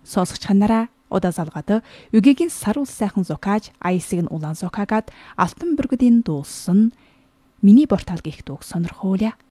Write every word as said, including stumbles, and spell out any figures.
сонсогч нараа удаа залгаад үгийн сар ус сайхан зокааж аясыг нь улаан зокаагаад алтан бөргөдийн дууссан миний портал гих дууг сонирхуулъя.